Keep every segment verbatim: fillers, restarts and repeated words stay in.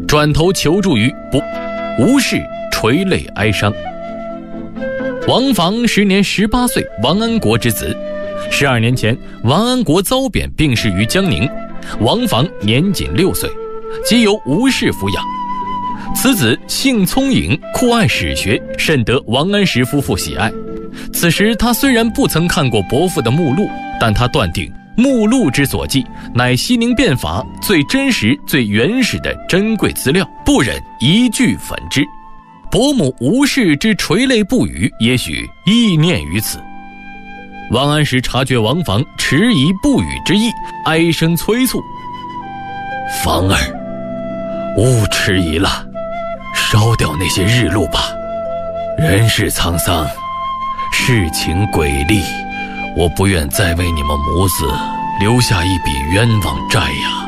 转头求助于不吴氏，垂泪哀伤。王房时年十八岁，王安国之子。十二年前，王安国遭贬病逝于江宁，王房年仅六岁，即由吴氏抚养。此子性聪颖，酷爱史学，甚得王安石夫妇喜爱。此时他虽然不曾看过伯父的目录，但他断定目录之所记乃西宁变法最真实最原始的珍贵资料，不忍一句粉之。伯母吴氏之垂泪不语，也许意念于此。王安石察觉王房迟疑不语之意，哀声催促：房儿，勿迟疑了，烧掉那些日录吧。人世沧桑，世情诡谲，我不愿再为你们母子留下一笔冤枉债呀。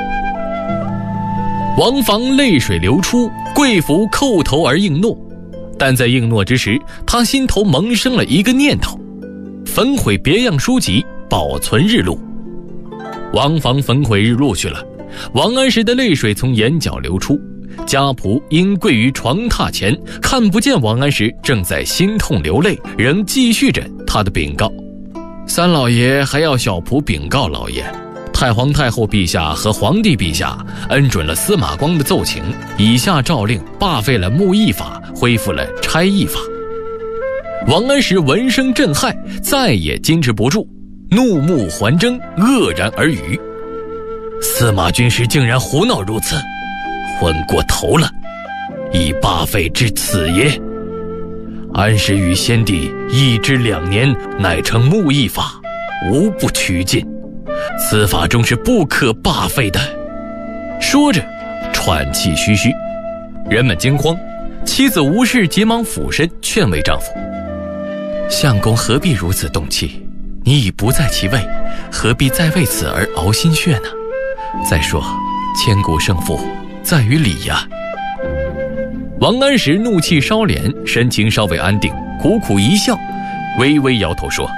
王房泪水流出，贵府叩头而应诺。但在应诺之时，他心头萌生了一个念头：焚毁别样书籍，保存日录。王房焚毁日录去了，王安石的泪水从眼角流出。家仆因跪于床榻前，看不见王安石正在心痛流泪，仍继续着他的禀告。三老爷还要小仆禀告老爷，太皇太后陛下和皇帝陛下恩准了司马光的奏请，以下诏令罢废了木役法，恢复了差役法。王安石闻声震骇，再也坚持不住，怒目环睁，愕然而语：司马军师竟然胡闹如此，昏过头了，以罢废至此也。安石与先帝议之两年，乃成木役法，无不趋近，此法中是不可罢废的。说着喘气吁吁，人们惊慌，妻子吴氏急忙俯身劝慰丈夫：相公何必如此动气？你已不在其位，何必再为此而熬心血呢？再说千古胜负在于理呀。王安石怒气稍敛，神情稍微安定，苦苦一笑，微微摇头说：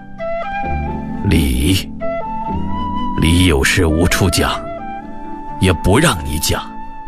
理理有事无处讲，也不让你讲。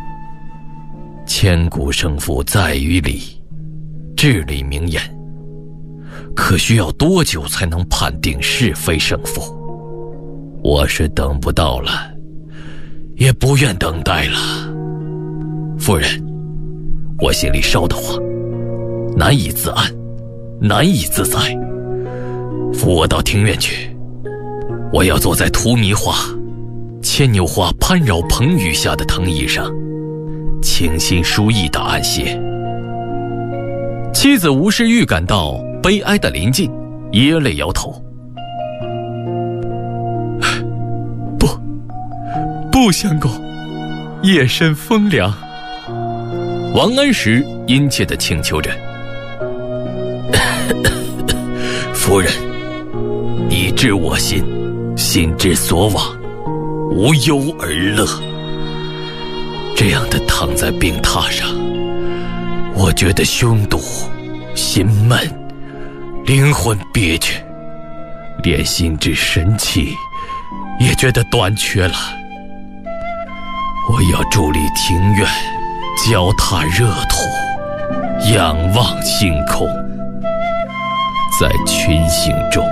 千古胜负在于理，至理名言，可需要多久才能判定是非胜负？我是等不到了，也不愿等待了。夫人，我心里烧得慌，难以自安，难以自在。扶我到庭院去，我要坐在荼蘼花、牵牛花攀绕蓬雨下的藤椅上，清心舒逸地安歇。妻子吴氏预感到悲哀的临近，噎泪摇头：不不，相公，夜深风凉。王安石殷切地请求着：夫人，你知我心，心之所往，无忧而乐。这样的躺在病榻上，我觉得胸堵，心闷，灵魂憋屈，连心之神气也觉得短缺了。我要伫立庭院，脚踏热土，仰望星空，在群星中